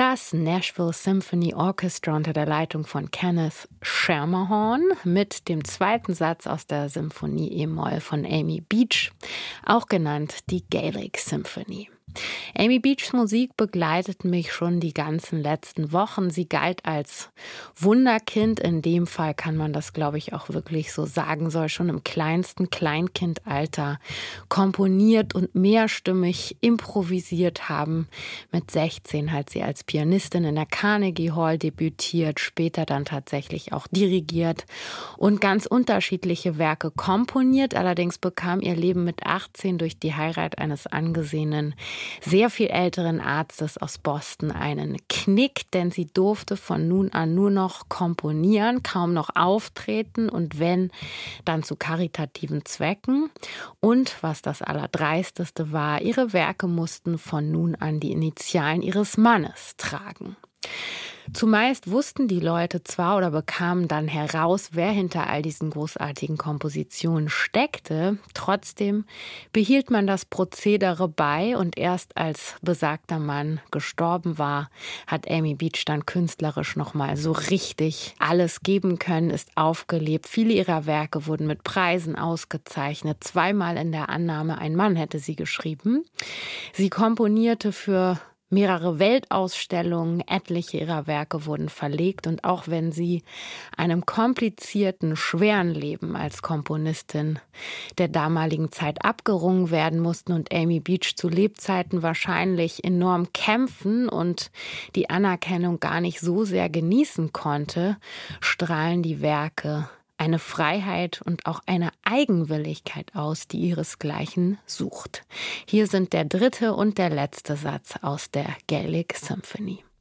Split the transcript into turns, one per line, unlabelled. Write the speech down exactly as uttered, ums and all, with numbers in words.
Das Nashville Symphony Orchestra unter der Leitung von Kenneth Schermerhorn mit dem zweiten Satz aus der Symphonie E-Moll von Amy Beach, auch genannt die Gaelic Symphony. Amy Beachs Musik begleitet mich schon die ganzen letzten Wochen. Sie galt als Wunderkind. In dem Fall kann man das, glaube ich, auch wirklich so sagen, soll schon im kleinsten Kleinkindalter komponiert und mehrstimmig improvisiert haben. Mit sechzehn hat sie als Pianistin in der Carnegie Hall debütiert, später dann tatsächlich auch dirigiert und ganz unterschiedliche Werke komponiert. Allerdings bekam ihr Leben mit achtzehn durch die Heirat eines angesehenen sehr viel älteren Arztes aus Boston einen Knick, denn sie durfte von nun an nur noch komponieren, kaum noch auftreten und wenn, dann zu karitativen Zwecken. Und was das Allerdreisteste war, ihre Werke mussten von nun an die Initialen ihres Mannes tragen. Zumeist wussten die Leute zwar oder bekamen dann heraus, wer hinter all diesen großartigen Kompositionen steckte. Trotzdem behielt man das Prozedere bei und erst als besagter Mann gestorben war, hat Amy Beach dann künstlerisch nochmal so richtig alles geben können, ist aufgelebt. Viele ihrer Werke wurden mit Preisen ausgezeichnet. Zweimal in der Annahme, ein Mann hätte sie geschrieben. Sie komponierte für mehrere Weltausstellungen, etliche ihrer Werke wurden verlegt und auch wenn sie einem komplizierten, schweren Leben als Komponistin der damaligen Zeit abgerungen werden mussten und Amy Beach zu Lebzeiten wahrscheinlich enorm kämpfen und die Anerkennung gar nicht so sehr genießen konnte, strahlen die Werke eine Freiheit und auch eine Eigenwilligkeit aus, die ihresgleichen sucht. Hier sind der dritte und der letzte Satz aus der Gaelic Symphony.